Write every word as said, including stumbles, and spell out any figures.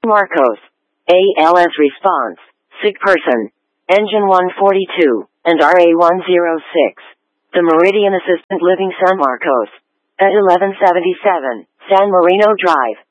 Marcos. A L S response. Sick person. Engine one forty-two, and R A one oh six. The Meridian Assistant Living San Marcos. At eleven seventy-seven, San Marino Drive.